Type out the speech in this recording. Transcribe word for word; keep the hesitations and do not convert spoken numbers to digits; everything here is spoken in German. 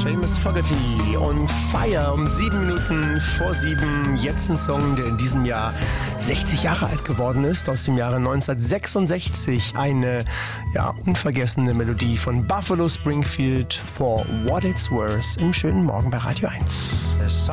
Seamus Fogerty und Fire um sieben Minuten vor sieben. Jetzt ein Song, der in diesem Jahr sechzig Jahre alt geworden ist, aus dem Jahre neunzehnhundertsechsundsechzig. Eine ja, unvergessene Melodie von Buffalo Springfield, For What It's Worth, im schönen Morgen bei Radio eins.